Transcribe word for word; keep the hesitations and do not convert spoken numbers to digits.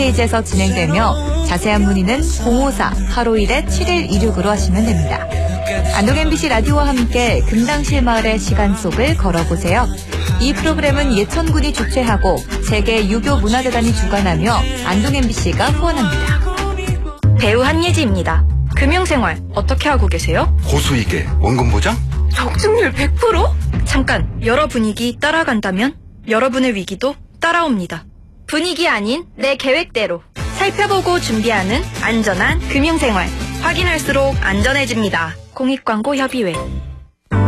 홈페이지에서 진행되며 자세한 문의는 공오사 팔오일 칠일이육으로 하시면 됩니다. 안동 엠비씨 라디오와 함께 금당실 마을의 시간 속을 걸어보세요. 이 프로그램은 예천군이 주최하고 세계 유교 문화재단이 주관하며 안동 엠비씨가 후원합니다. 배우 한예지입니다. 금융생활 어떻게 하고 계세요? 고수익에 원금 보장? 적중률 백 퍼센트? 잠깐, 여러 분위기 따라간다면 여러분의 위기도 따라옵니다. 분위기 아닌 내 계획대로 살펴보고 준비하는 안전한 금융생활. 확인할수록 안전해집니다. 공익광고협의회.